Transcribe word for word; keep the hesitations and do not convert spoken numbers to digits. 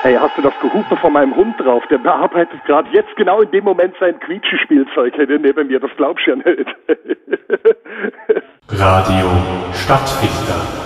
Hey, hast du das Gehupe von meinem Hund drauf? Der bearbeitet gerade jetzt genau in dem Moment sein Quietschespielzeug hier neben mir. Das glaubst du ja nicht. Radio Stadtfilter.